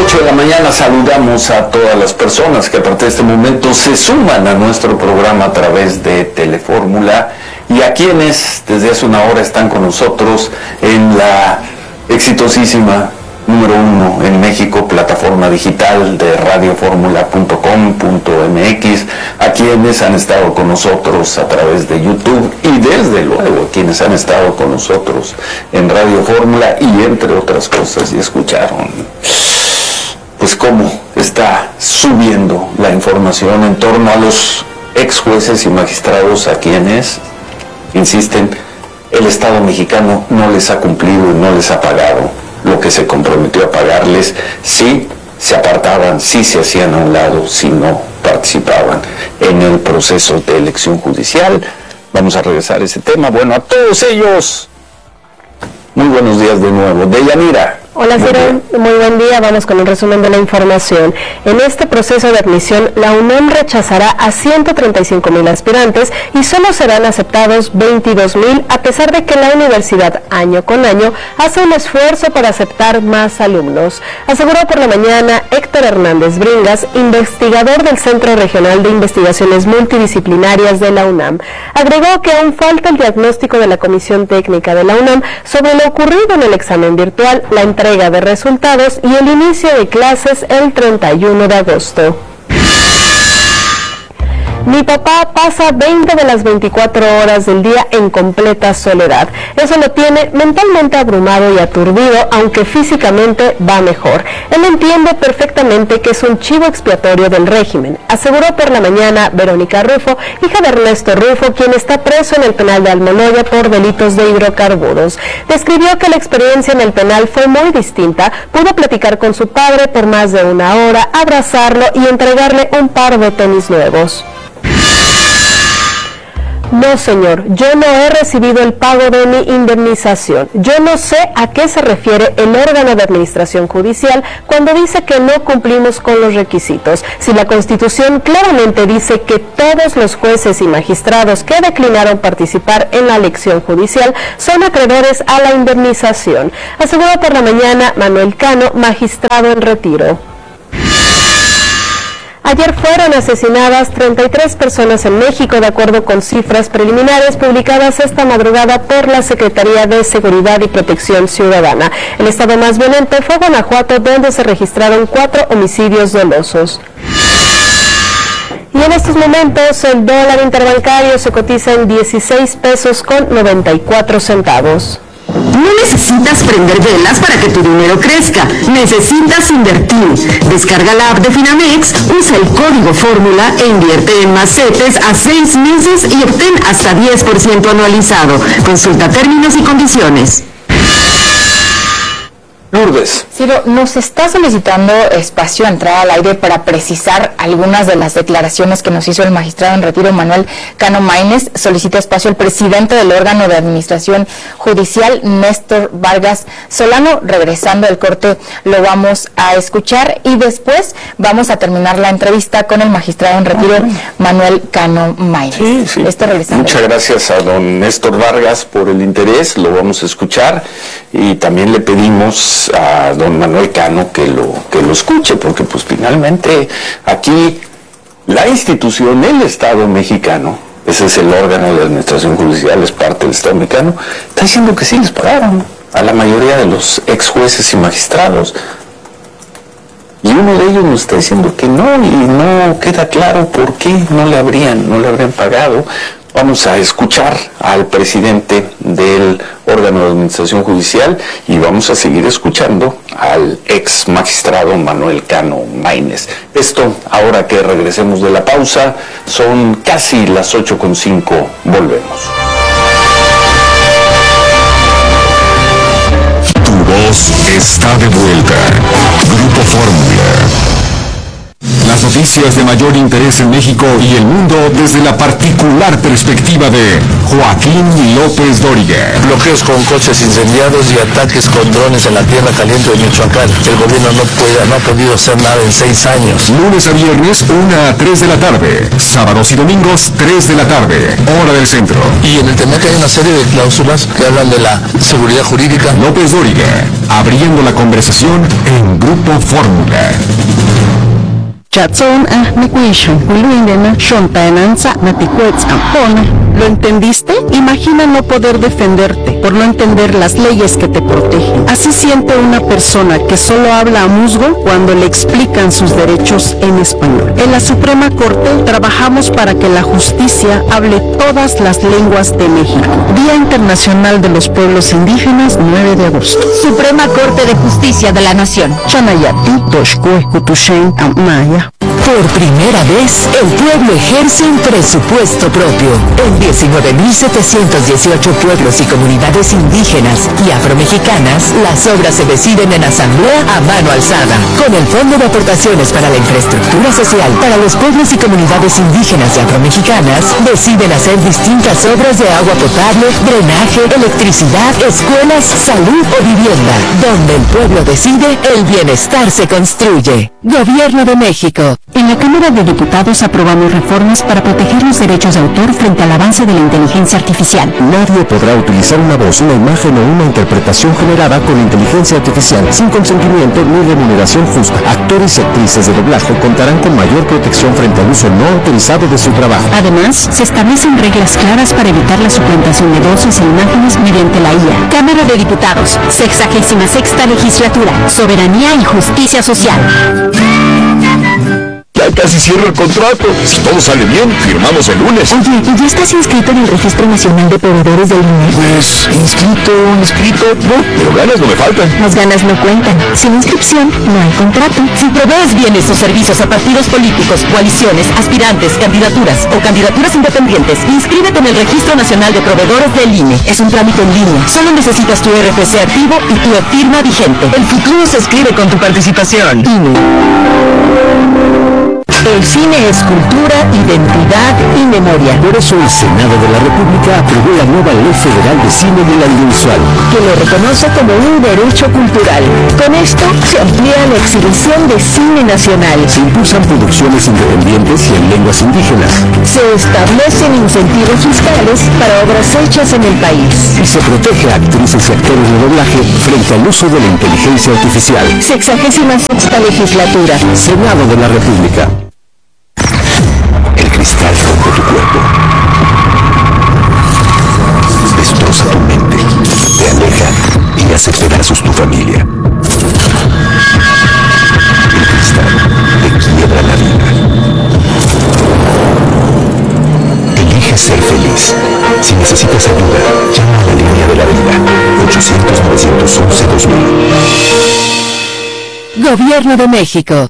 8 de la mañana saludamos a todas las personas que a partir de este momento se suman a nuestro programa a través de Telefórmula y a quienes desde hace una hora están con nosotros en la exitosísima número 1 en México, plataforma digital de radioformula.com.mx, a quienes han estado con nosotros a través de YouTube y desde luego a quienes han estado con nosotros en Radio Fórmula y entre otras cosas y escucharon pues cómo está subiendo la información en torno a los ex jueces y magistrados a quienes, insisten, el Estado mexicano no les ha cumplido y no les ha pagado lo que se comprometió a pagarles si se apartaban, si se hacían a un lado, si no participaban en el proceso de elección judicial. Vamos a regresar a ese tema. Bueno, a todos ellos, muy buenos días de nuevo. Deyanira. Hola, Ciro, muy buen día. Vamos con un resumen de la información. En este proceso de admisión, la UNAM rechazará a 135,000 aspirantes y solo serán aceptados 22,000, a pesar de que la universidad año con año hace un esfuerzo para aceptar más alumnos. Aseguró por la mañana Héctor Hernández Bringas, investigador del Centro Regional de Investigaciones Multidisciplinarias de la UNAM. Agregó que aún falta el diagnóstico de la Comisión Técnica de la UNAM sobre lo ocurrido en el examen virtual, la entrega de resultados y el inicio de clases el 31 de agosto. Mi papá pasa 20 de las 24 horas del día en completa soledad. Eso lo tiene mentalmente abrumado y aturdido, aunque físicamente va mejor. Él entiende perfectamente que es un chivo expiatorio del régimen, aseguró por la mañana Verónica Rufo, hija de Ernesto Rufo, quien está preso en el penal de Almoloya por delitos de hidrocarburos. Describió que la experiencia en el penal fue muy distinta. Pudo platicar con su padre por más de una hora, abrazarlo y entregarle un par de tenis nuevos. No, señor, yo no he recibido el pago de mi indemnización. Yo no sé a qué se refiere el órgano de administración judicial cuando dice que no cumplimos con los requisitos. Si la Constitución claramente dice que todos los jueces y magistrados que declinaron participar en la elección judicial son acreedores a la indemnización, aseguró por la mañana Manuel Cano, magistrado en retiro. Ayer fueron asesinadas 33 personas en México, de acuerdo con cifras preliminares publicadas esta madrugada por la Secretaría de Seguridad y Protección Ciudadana. El estado más violento fue Guanajuato, donde se registraron 4 homicidios dolosos. Y en estos momentos el dólar interbancario se cotiza en 16 pesos con 94 centavos. No necesitas prender velas para que tu dinero crezca, necesitas invertir. Descarga la app de Finamex, usa el código Fórmula e invierte en más CETES a 6 meses y obtén hasta 10% anualizado. Consulta términos y condiciones. Lourdes. Ciro, nos está solicitando espacio a entrar al aire para precisar algunas de las declaraciones que nos hizo el magistrado en retiro Manuel Cano Maínez. Solicita espacio el presidente del órgano de administración judicial, Néstor Vargas Solano. Regresando del corte lo vamos a escuchar y después vamos a terminar la entrevista con el magistrado en retiro Manuel Cano Maínez. Sí. Muchas gracias a don Néstor Vargas por el interés, lo vamos a escuchar y también le pedimos a don Manuel Cano que lo escuche, porque pues finalmente aquí la institución, el Estado mexicano, ese es el órgano de administración judicial, es parte del Estado mexicano, está diciendo que sí les pagaron a la mayoría de los ex jueces y magistrados, y uno de ellos nos está diciendo que no, y no queda claro por qué no le habrían pagado. Vamos a escuchar al presidente del órgano de administración judicial y vamos a seguir escuchando al ex magistrado Manuel Cano Maínez. Esto, ahora que regresemos de la pausa, son casi las 8:05. Volvemos. Tu voz está de vuelta. Grupo Fórmula. Las noticias de mayor interés en México y el mundo desde la particular perspectiva de Joaquín López Dóriga. Bloqueos con coches incendiados y ataques con drones en la tierra caliente de Michoacán. El gobierno no ha podido hacer nada en 6 años. Lunes a viernes, 1 a 3 de la tarde. Sábados y domingos, 3 de la tarde. Hora del centro. Y en el tema que hay una serie de cláusulas que hablan de la seguridad jurídica. López Dóriga, abriendo la conversación en Grupo Fórmula. Chatson Mekuishon, Huluindena, Shontaenanza, Naticuetz, Ampona. ¿Lo entendiste? Imagina no poder defenderte por no entender las leyes que te protegen. Así siente una persona que solo habla a musgo cuando le explican sus derechos en español. En la Suprema Corte trabajamos para que la justicia hable todas las lenguas de México. Día Internacional de los Pueblos Indígenas, 9 de agosto. Suprema Corte de Justicia de la Nación. Chanayati, Toshkue, Kutushen, Amaya. Por primera vez, el pueblo ejerce un presupuesto propio. En 19.718 pueblos y comunidades indígenas y afromexicanas, las obras se deciden en asamblea a mano alzada. Con el Fondo de Aportaciones para la Infraestructura Social para los pueblos y comunidades indígenas y afromexicanas, deciden hacer distintas obras de agua potable, drenaje, electricidad, escuelas, salud o vivienda. Donde el pueblo decide, el bienestar se construye. Gobierno de México. En la Cámara de Diputados aprobamos reformas para proteger los derechos de autor frente al avance de la inteligencia artificial. Nadie podrá utilizar una voz, una imagen o una interpretación generada con inteligencia artificial sin consentimiento ni remuneración justa. Actores y actrices de doblaje contarán con mayor protección frente al uso no autorizado de su trabajo. Además, se establecen reglas claras para evitar la suplantación de voces e imágenes mediante la IA. Cámara de Diputados, 66ª Legislatura, Soberanía y Justicia Social. Ya casi cierro el contrato. Si todo sale bien, firmamos el lunes. Oye, ¿y ya estás inscrito en el Registro Nacional de Proveedores del INE? Pues, inscrito, no, pero ganas no me faltan. Las ganas no cuentan. Sin inscripción, no hay contrato. Si provees bienes o servicios a partidos políticos, coaliciones, aspirantes, candidaturas o candidaturas independientes, inscríbete en el Registro Nacional de Proveedores del INE. Es un trámite en línea. Solo necesitas tu RFC activo y tu firma vigente. El futuro se escribe con tu participación. INE. El cine es cultura, identidad y memoria. Por eso el Senado de la República aprobó la nueva Ley Federal de Cine del Audiovisual, que lo reconoce como un derecho cultural. Con esto se amplía la exhibición de cine nacional. Se impulsan producciones independientes y en lenguas indígenas. Se establecen incentivos fiscales para obras hechas en el país. Y se protege a actrices y actores de doblaje frente al uso de la inteligencia artificial. 66ª Legislatura. Senado de la República. El cristal rompe tu cuerpo. Destroza tu mente. Te aleja y hace pedazos tu familia. El cristal te quiebra la vida. Elige ser feliz. Si necesitas ayuda, llama a la línea de la vida. 800-911-2000. Gobierno de México.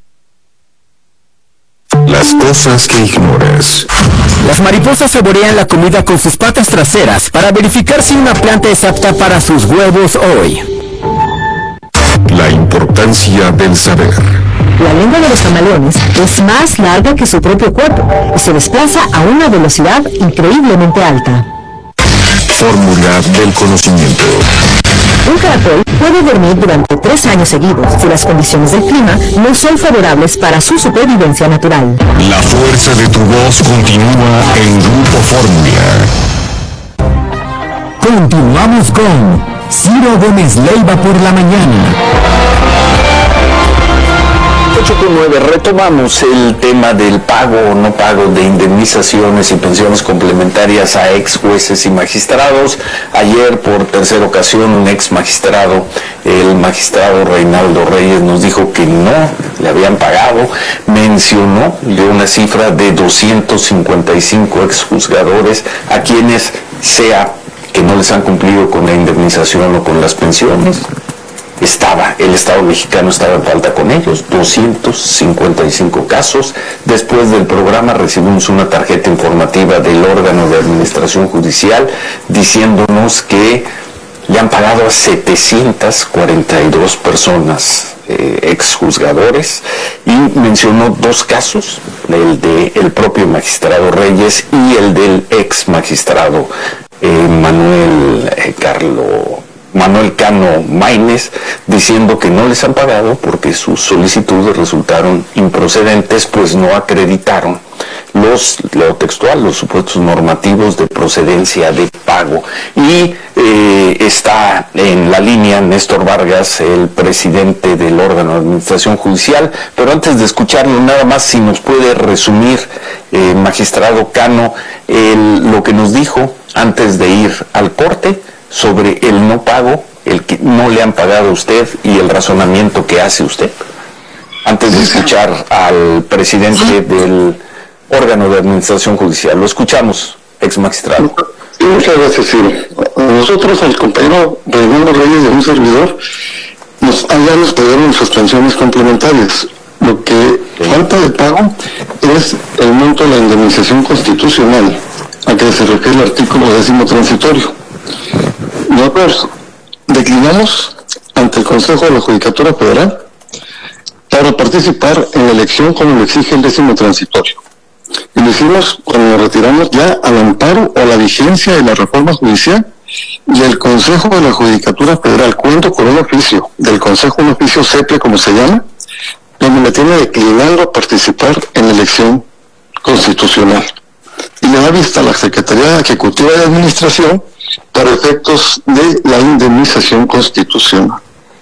Las cosas que ignoras. Las mariposas saborean la comida con sus patas traseras para verificar si una planta es apta para sus huevos hoy. La importancia del saber. La lengua de los camaleones es más larga que su propio cuerpo y se desplaza a una velocidad increíblemente alta. Fórmula del conocimiento. Un caracol puede dormir durante 3 años seguidos si las condiciones del clima no son favorables para su supervivencia natural. La fuerza de tu voz continúa en Grupo Fórmula. Continuamos con Ciro Gómez Leiva por la mañana. 8:09, retomamos el tema del pago o no pago de indemnizaciones y pensiones complementarias a ex jueces y magistrados. Ayer, por tercera ocasión, un ex magistrado, el magistrado Reinaldo Reyes, nos dijo que no le habían pagado. Mencionó, dio una cifra de 255 ex juzgadores a quienes sea que no les han cumplido con la indemnización o con las pensiones. El Estado mexicano estaba en falta con ellos, 255 casos. Después del programa recibimos una tarjeta informativa del órgano de administración judicial diciéndonos que le han pagado a 742 personas exjuzgadores, y mencionó dos casos, el del propio magistrado Reyes y el del ex magistrado Manuel Cano Maínez, diciendo que no les han pagado porque sus solicitudes resultaron improcedentes, pues no acreditaron leo textual, los supuestos normativos de procedencia de pago. Y está en la línea Néstor Vargas, el presidente del órgano de administración judicial, pero antes de escucharlo, nada más si nos puede resumir, magistrado Cano, lo que nos dijo antes de ir al corte sobre el no pago, el que no le han pagado a usted y el razonamiento que hace usted, antes de escuchar al presidente del órgano de administración judicial. Lo escuchamos, ex magistrado. Sí, muchas gracias, Ciro. Nosotros, al compañero Raimundo Reyes, de un servidor, allá nos pagaron suspensiones complementarias. Lo que falta de pago es el monto de la indemnización constitucional, a que se refiere el artículo 10º transitorio. Nosotros declinamos ante el Consejo de la Judicatura Federal para participar en la elección como lo exige el 10º transitorio. Y lo hicimos cuando nos retiramos ya al amparo o a la vigencia de la reforma judicial, y el Consejo de la Judicatura Federal, cuento con un oficio del Consejo, un oficio CEPE como se llama, donde me tiene declinando a participar en la elección constitucional. Y le da vista a la Secretaría Ejecutiva de Administración para efectos de la indemnización constitucional.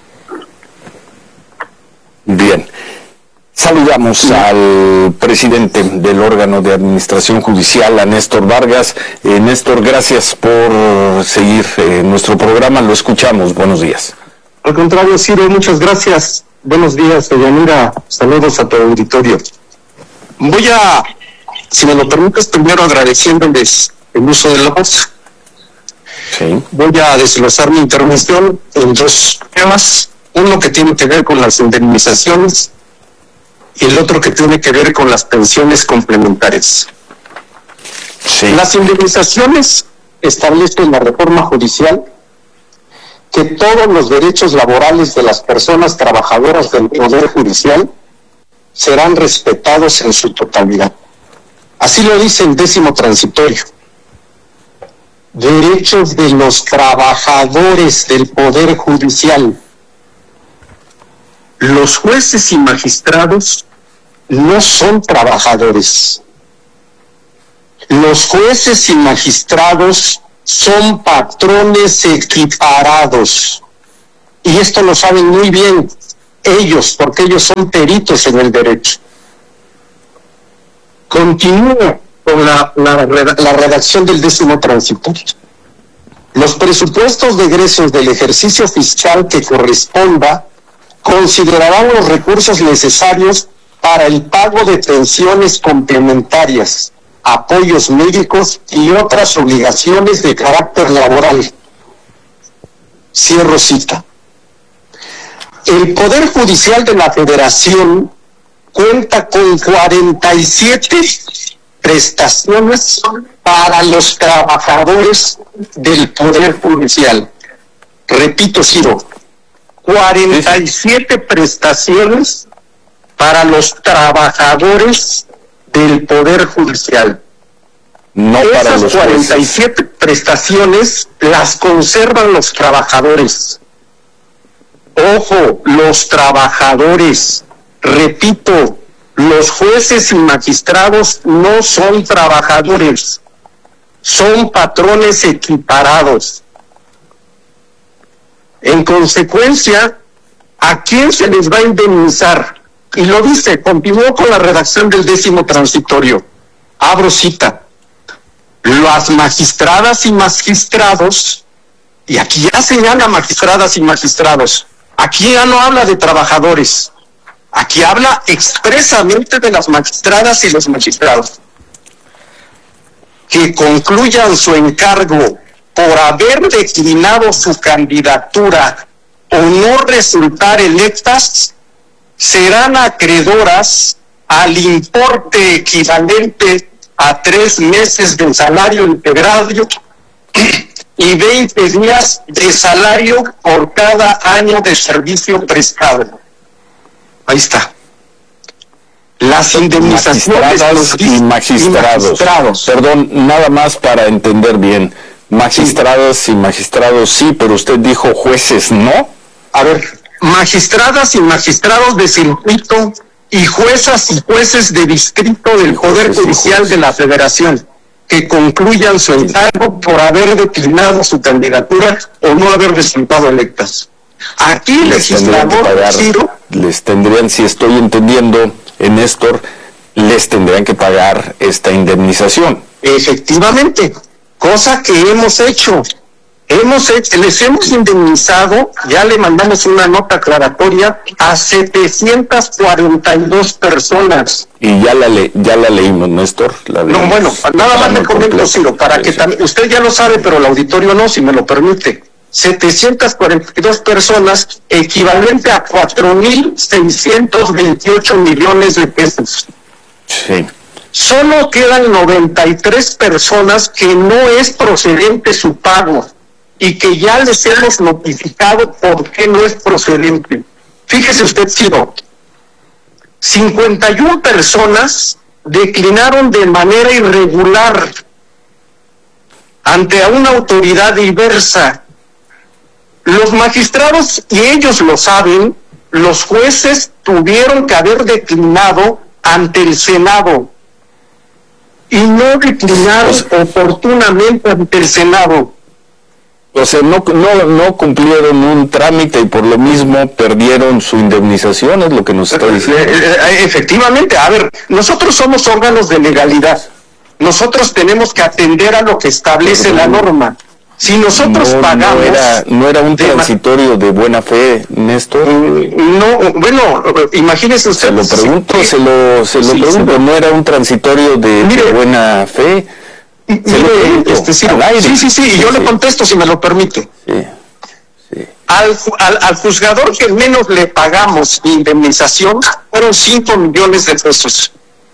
Bien. Saludamos al presidente del órgano de administración judicial, a Néstor Vargas. Néstor, gracias por seguir nuestro programa. Lo escuchamos. Buenos días. Al contrario, Ciro, muchas gracias. Buenos días, Deyanira. Saludos a tu auditorio. Voy a, si me lo permites, primero agradeciéndoles el uso de la voz. Sí. Voy a desglosar mi intervención en dos temas. Uno que tiene que ver con las indemnizaciones y el otro que tiene que ver con las pensiones complementarias. Sí. Las indemnizaciones establecen la reforma judicial que todos los derechos laborales de las personas trabajadoras del Poder Judicial serán respetados en su totalidad. Así lo dice el 10º transitorio. Derechos de los trabajadores del Poder Judicial. Los jueces y magistrados no son trabajadores. Los jueces y magistrados son patrones equiparados. Y esto lo saben muy bien ellos, porque ellos son peritos en el derecho. Continúo con la redacción del 10º transitorio. Los presupuestos de egresos del ejercicio fiscal que corresponda considerarán los recursos necesarios para el pago de pensiones complementarias, apoyos médicos y otras obligaciones de carácter laboral. Cierro cita. El Poder Judicial de la Federación cuenta con 47 prestaciones para los trabajadores del Poder Judicial. Repito, Ciro, 47 prestaciones para los trabajadores del Poder Judicial. No para esas los 47 jueces. Prestaciones las conservan los trabajadores. Ojo, los trabajadores. Repito, los jueces y magistrados no son trabajadores, son patrones equiparados. En consecuencia, ¿a quién se les va a indemnizar? Y lo dice, continuó con la redacción del 10º transitorio. Abro cita. Las magistradas y magistrados, y aquí ya señala magistradas y magistrados, aquí ya no habla de trabajadores, aquí habla expresamente de las magistradas y los magistrados, que concluyan su encargo por haber declinado su candidatura o no resultar electas, serán acreedoras al importe equivalente a 3 meses de salario integral y 20 días de salario por cada año de servicio prestado. Ahí está. Las indemnizaciones magistrados. Perdón, nada más para entender bien. Magistradas y magistrados sí, pero usted dijo jueces no. A ver, magistradas y magistrados de circuito y juezas y jueces de distrito del Poder Judicial de la Federación que concluyan su encargo por haber declinado su candidatura o no haber resultado electas. Aquí el legislador Ciro, les tendrían, si estoy entendiendo, Néstor, les tendrían que pagar esta indemnización. Efectivamente, cosa que hemos hecho. Les hemos indemnizado, ya le mandamos una nota aclaratoria a 742 personas. Y ya la leímos, Néstor. No, bueno, nada más le comento, Ciro, para que usted ya lo sabe, pero el auditorio no, si me lo permite. 742 personas, equivalente a 4.628 millones de pesos. Sí. Solo quedan 93 personas que no es procedente su pago y que ya les hemos notificado por qué no es procedente. Fíjese usted, Ciro, 51 personas declinaron de manera irregular ante una autoridad diversa. Los magistrados, y ellos lo saben, los jueces tuvieron que haber declinado ante el Senado y no declinaron oportunamente ante el Senado. O sea, no cumplieron un trámite y por lo mismo perdieron su indemnización, es lo que nos está diciendo. Efectivamente, a ver, nosotros somos órganos de legalidad. Nosotros tenemos que atender a lo que establece la norma. Si nosotros pagamos... No era un transitorio de buena fe, Néstor. No, bueno, imagínese usted... Se lo pregunto, ¿no era un transitorio de buena fe? Sí, y yo le contesto si me lo permite. Sí. Al juzgador que menos le pagamos indemnización fueron 5 millones de pesos.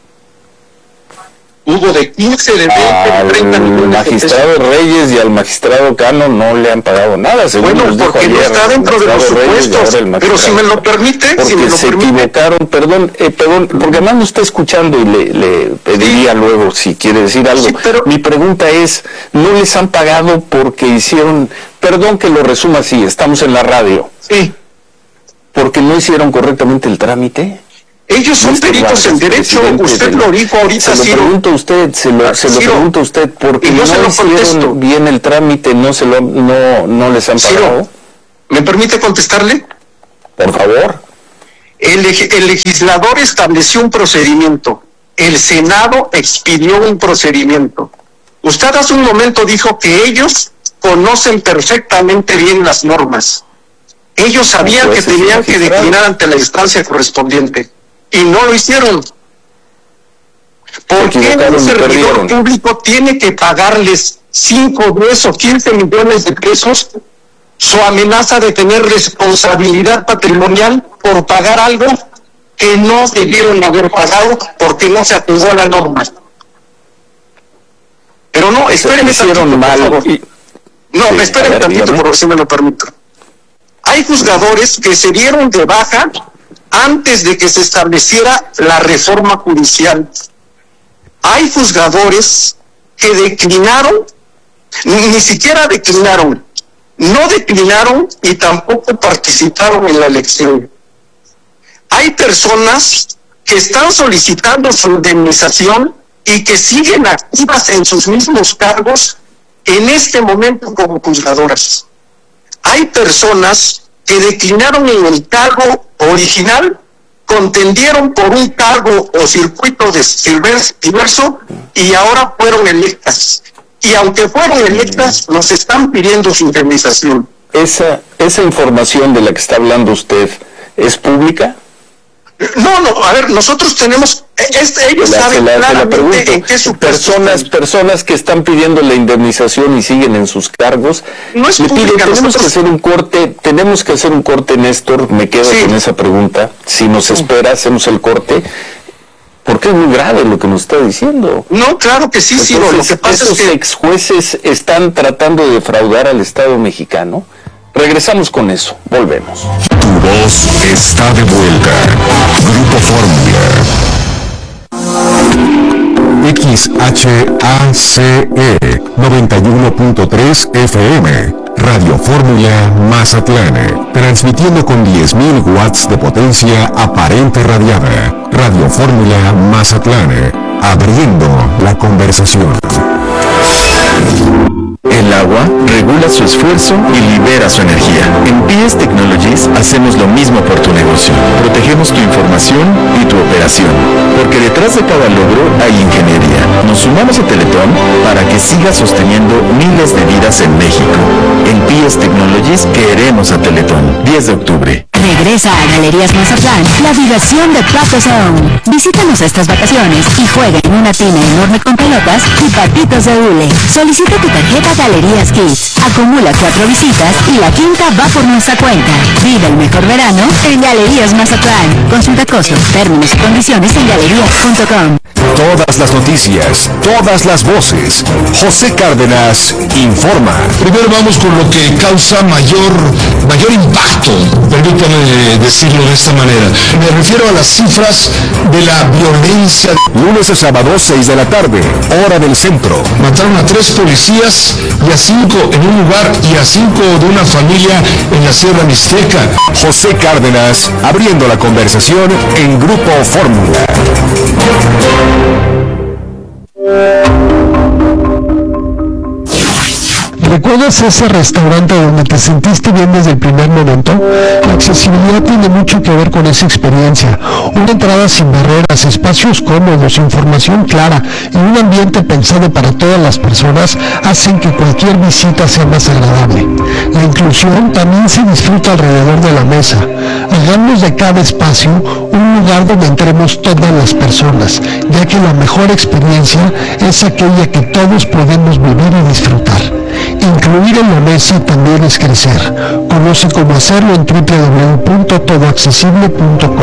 Hubo de 15, de 20, de 30 millones. Al magistrado Reyes y al magistrado Cano no le han pagado nada, según bueno, porque no está dentro de los supuestos. Pero si me lo permite, equivocaron, perdón, porque además no está escuchando y le pediría luego si quiere decir algo. Sí, pero mi pregunta es, ¿no les han pagado porque hicieron, perdón que lo resuma así, estamos en la radio? Sí. ¿Porque no hicieron correctamente el trámite? Ellos son peritos en derecho, usted lo dijo ahorita. Se lo pregunto a usted, se lo pregunto a usted, porque no hicieron bien el trámite, no les han pagado. ¿Me permite contestarle? Por favor. El legislador estableció un procedimiento, el Senado expidió un procedimiento. Usted hace un momento dijo que ellos conocen perfectamente bien las normas. Ellos sabían que tenían que declinar ante la instancia correspondiente. Y no lo hicieron. ¿Por qué un servidor público tiene que pagarles 5, 10 o 15 millones de pesos su amenaza de tener responsabilidad patrimonial por pagar algo que no debieron haber pagado porque no se atendió a la norma? Pero no, espérenme tantito, por favor. No, espérenme tantito, por si me lo permito. Hay juzgadores que se dieron de baja antes de que se estableciera la reforma judicial. Hay juzgadores que declinaron, ni siquiera declinaron, no declinaron y tampoco participaron en la elección. Hay personas que están solicitando su indemnización y que siguen activas en sus mismos cargos en este momento como juzgadoras. Hay personas que declinaron en el cargo original, contendieron por un cargo o circuito diverso y ahora fueron electas. Y aunque fueron electas, nos están pidiendo su indemnización. ¿Esa información de la que está hablando usted es pública? No, a ver, nosotros tenemos, ellos saben claramente en qué personas que están pidiendo la indemnización y siguen en sus cargos. No es pública, tenemos que hacer un corte, Néstor, me quedo con esa pregunta. Si nos espera, hacemos el corte. Porque es muy grave lo que nos está diciendo. No, claro que sí, Ciro. Lo que pasa es que ex jueces están tratando de defraudar al Estado mexicano. Regresamos con eso, volvemos. Tu voz está de vuelta. XHACE 91.3 FM, Radio Fórmula Mazatlán, transmitiendo con 10.000 watts de potencia aparente radiada. Radio Fórmula Mazatlán, abriendo la conversación. El agua regula su esfuerzo y libera su energía. En PS Technologies hacemos lo mismo por tu negocio. Protegemos tu información y tu operación, porque detrás de cada logro hay ingeniería. Nos sumamos a Teletón para que siga sosteniendo miles de vidas en México. En PS Technologies queremos a Teletón. 10 de octubre. Regresa a Galerías Mazatlán la diversión de Patos Aún. Visítanos estas vacaciones y juega en una tina enorme con pelotas y patitos de hule. Solicita tu tarjeta Galerías Kids. Acumula 4 visitas y la quinta va por nuestra cuenta. Vive el mejor verano en Galerías Mazatlán. Consulta costos, términos y condiciones en galerías.com. Todas las noticias, todas las voces. José Cárdenas informa. Primero vamos con lo que causa mayor impacto, permítame decirlo de esta manera. Me refiero a las cifras de la violencia. Lunes a sábado, 6 de la tarde, hora del centro. Mataron a 3 policías y a 5 en un lugar y a 5 de una familia en la Sierra Mixteca. José Cárdenas, abriendo la conversación en Grupo Fórmula. ¿Recuerdas ese restaurante donde te sentiste bien desde el primer momento? La accesibilidad tiene mucho que ver con esa experiencia. Una entrada sin barreras, espacios cómodos, información clara y un ambiente pensado para todas las personas hacen que cualquier visita sea más agradable. La inclusión también se disfruta alrededor de la mesa. Hagamos de cada espacio un lugar donde entremos todas las personas, ya que la mejor experiencia es aquella que todos podemos vivir y disfrutar. Incluir en la mesa también es crecer. Conoce cómo hacerlo en www.todoaccesible.com.